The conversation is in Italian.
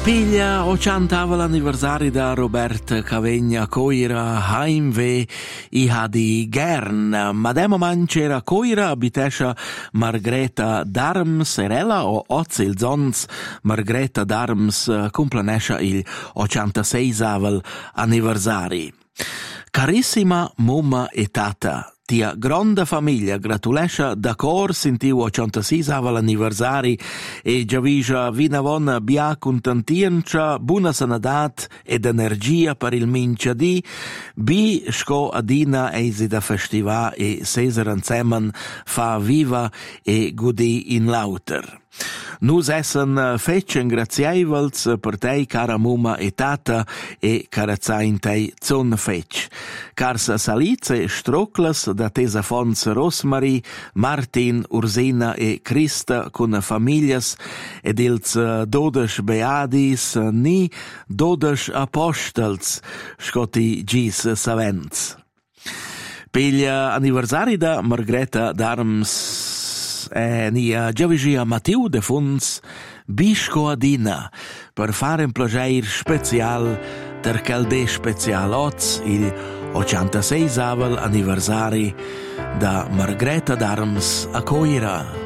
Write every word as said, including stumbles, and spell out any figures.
Piglia ottantava l'anniversario da Robert Cavegna Coira Heimweh i hadi gern. Madema mancera Coira abitescia Margreta Darms erella o Ozil Zons Margreta Darms complanescia il ottantaseisavel anniversari. Carissima mamma e tata, tia grande famiglia gratulescia d'accordo sentiu ottantaseisavel anniversari e giaviscia vinavon bia contentiencia, buona sanadat ed energia per il minciadì, bi sco adina eisi da festiva e seser insieme fa viva e gudi in lauter. Nus essen fetch ingrazievels per tei cara mumma e tata e carazzain tei zon fetch. Cars salice stroclas da tesa fons Rosmari, Martin, Ursina e Christa con familias ed ils dodesh beadis ni dodesh apostels scoti gis savents. Piglia anniversari da Margreta Darms e nia giavigia Matiu de Funs bisco adina per fare un plager special ter calde special oz il ottantaseisavel anniversari da Margreta Darms a Coira.